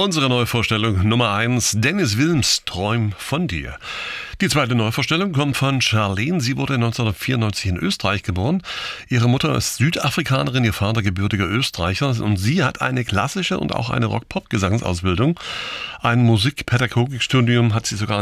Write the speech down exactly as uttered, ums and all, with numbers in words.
Unsere Neuvorstellung Nummer eins, Dennis Wilms, Träum von dir. Die zweite Neuvorstellung kommt von Charlene. Sie wurde neunzehnhundertvierundneunzig in Österreich geboren. Ihre Mutter ist Südafrikanerin, ihr Vater gebürtiger Österreicher. Und sie hat eine klassische und auch eine Rock-Pop-Gesangsausbildung. Ein Musikpädagogikstudium hat sie sogar